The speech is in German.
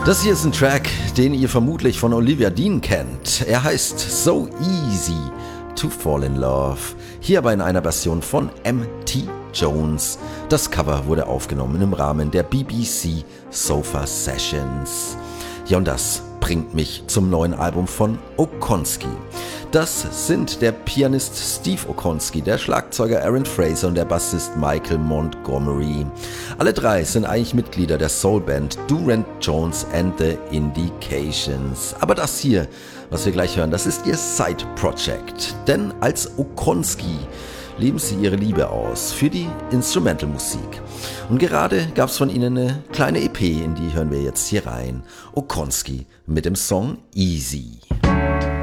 Das hier ist ein Track, den ihr vermutlich von Olivia Dean kennt. Er heißt So Easy to Fall in Love. Hier aber in einer Version von M.T. Jones. Das Cover wurde aufgenommen im Rahmen der BBC Sofa Sessions. Ja, und das bringt mich zum neuen Album von Okonski. Das sind der Pianist Steve Okonski, der Schlagzeuger Aaron Fraser und der Bassist Michael Montgomery. Alle drei sind eigentlich Mitglieder der Soulband Durand Jones and the Indications. Aber das hier, was wir gleich hören, das ist ihr Side-Project. Denn als Okonski leben sie ihre Liebe aus für die Instrumentalmusik. Und gerade gab es von ihnen eine kleine EP, in die hören wir jetzt hier rein. Okonski mit dem Song Easy.